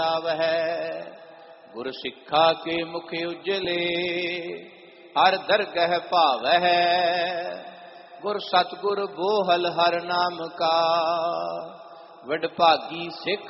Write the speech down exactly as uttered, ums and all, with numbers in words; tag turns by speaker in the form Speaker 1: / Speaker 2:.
Speaker 1: आवै। गुर सिक्खा के मुख उजले हर दरगह भावै। गुर सतगुर बोहल हर नाम का वडभागी सिख